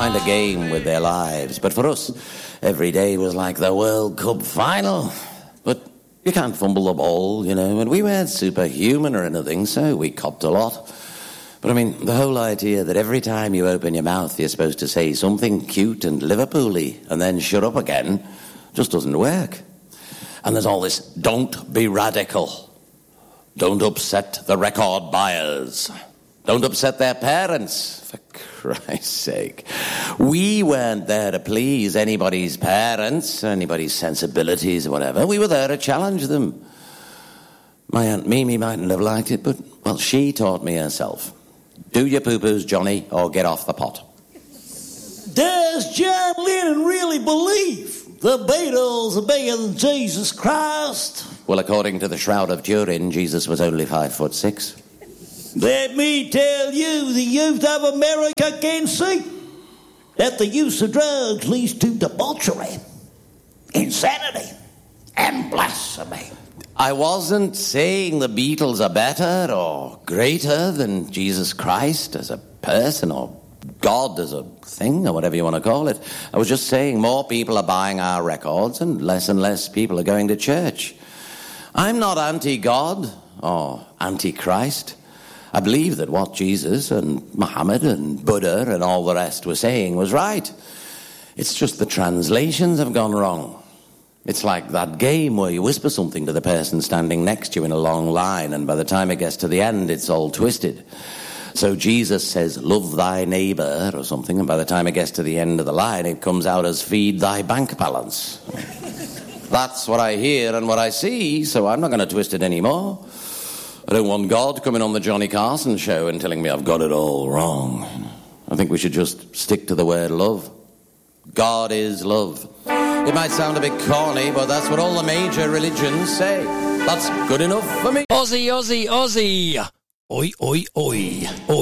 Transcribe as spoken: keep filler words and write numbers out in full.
kind of game with their lives. But for us, every day was like the World Cup final. But you can't fumble the ball, you know, and we weren't superhuman or anything, so we copped a lot. But I mean, the whole idea that every time you open your mouth you're supposed to say something cute and Liverpool-y and then shut up again just doesn't work. And there's all this, don't be radical. Don't upset the record buyers. Don't upset their parents, for Christ's sake. We weren't there to please anybody's parents, anybody's sensibilities or whatever. We were there to challenge them. My Aunt Mimi mightn't have liked it, but, well, she taught me herself. Do your poo-poos, Johnny, or get off the pot. Does John Lennon really believe the Beatles are bigger than Jesus Christ? Well, according to the Shroud of Turin, Jesus was only five foot six. Let me tell you, the youth of America can see that the use of drugs leads to debauchery, insanity, and blasphemy. I wasn't saying the Beatles are better or greater than Jesus Christ as a person or God as a thing or whatever you want to call it. I was just saying more people are buying our records and less and less people are going to church. I'm not anti-God or anti-Christ. I believe that what Jesus and Muhammad and Buddha and all the rest were saying was right. It's just the translations have gone wrong. It's like that game where you whisper something to the person standing next to you in a long line, and by the time it gets to the end, it's all twisted. So Jesus says, love thy neighbour or something, and by the time it gets to the end of the line, it comes out as feed thy bank balance. That's what I hear and what I see, so I'm not going to twist it anymore. I don't want God coming on the Johnny Carson show and telling me I've got it all wrong. I think we should just stick to the word love. God is love. It might sound a bit corny, but that's what all the major religions say. That's good enough for me. Aussie, Aussie, Aussie. Oi, oi, oi. Oi.